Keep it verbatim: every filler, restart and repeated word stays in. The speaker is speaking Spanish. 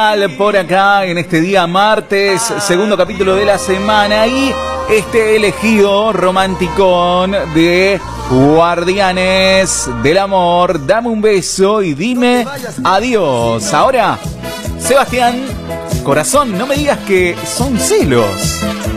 Por acá en este día martes, segundo capítulo de la semana, y este elegido romanticón de Guardianes del Amor. Dame un beso y dime adiós. Ahora, Sebastián, corazón, no me digas que son celos.